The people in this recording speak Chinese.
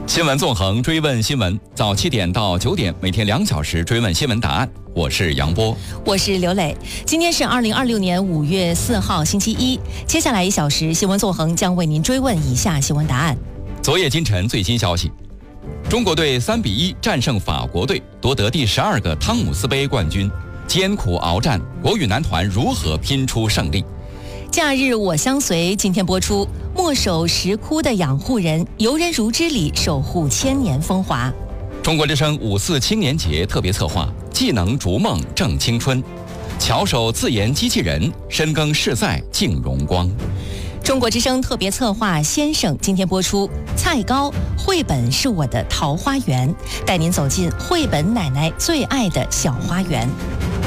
新闻纵横，追问新闻，早7点到9点，每天2小时追问新闻答案。我是杨波， 我是刘磊。今天是2026年5月4号，星期一。接下来1小时，新闻纵横将为您追问以下新闻答案。 昨夜今晨最新消息，中国队3比1战胜法国队，夺得第12个汤姆斯杯冠军。艰苦鏖战，国羽男团如何拼出胜利？ 假日我相随，今天播出。墨守石窟的养护人，游人如织里守护千年风华。 中国之声5·4青年节特别策划，技能逐梦正青春，巧手自研机器人，深耕世赛竞荣光。 中国之声特别策划先生今天播出。菜糕，绘本是我的桃花源，带您走进绘本奶奶最爱的小花园。